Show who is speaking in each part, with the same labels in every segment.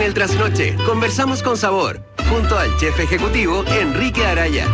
Speaker 1: el trasnoche, conversamos con sabor, junto al chef ejecutivo Enrique Araya.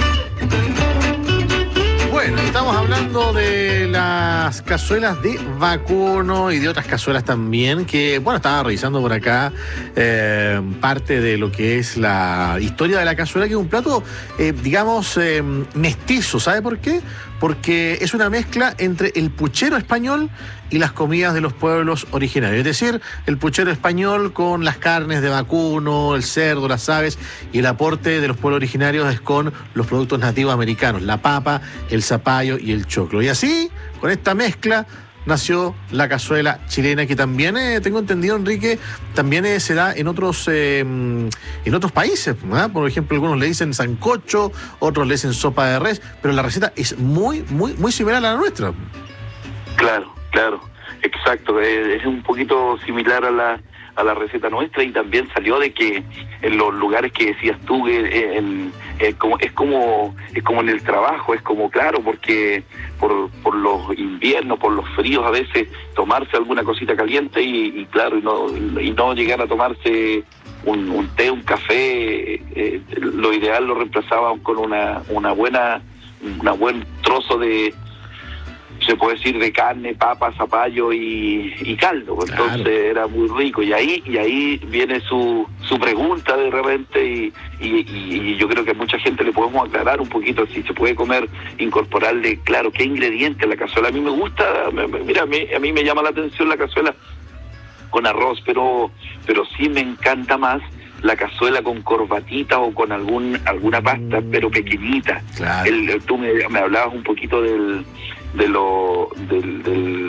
Speaker 2: Bueno, estamos hablando de las cazuelas de vacuno y de otras cazuelas también, que, bueno, estaba revisando por acá parte de lo que es la historia de la cazuela, que es un plato, digamos, mestizo. ¿Sabe por qué? Porque es una mezcla entre el puchero español y las comidas de los pueblos originarios. Es decir, el puchero español con las carnes de vacuno, el cerdo, las aves, y el aporte de los pueblos originarios es con los productos nativos americanos, la papa, el zapallo y el choclo. Y así, con esta mezcla, nació la cazuela chilena, que también, tengo entendido, Enrique, también se da en otros países, ¿eh? Por ejemplo, algunos le dicen sancocho, otros le dicen sopa de res, pero la receta es muy similar a la nuestra.
Speaker 3: Claro, exacto, es un poquito similar a la receta nuestra, y también salió de que en los lugares que decías tú, es como en el trabajo, es como, claro, porque por los inviernos, por los fríos, a veces tomarse alguna cosita caliente y claro, y no llegar a tomarse un té, un café, lo ideal lo reemplazaban con un buen trozo de, se puede decir, de carne, papa, zapallo y caldo. Entonces, claro, era muy rico. Y ahí viene su pregunta de repente, y yo creo que a mucha gente le podemos aclarar un poquito si se puede comer, incorporarle, claro, qué ingredientes a la cazuela. A mí me gusta, mira, a mí me llama la atención la cazuela con arroz, pero sí me encanta más la cazuela con corbatita o con alguna pasta, pero pequeñita. Claro. Tú me hablabas un poquito del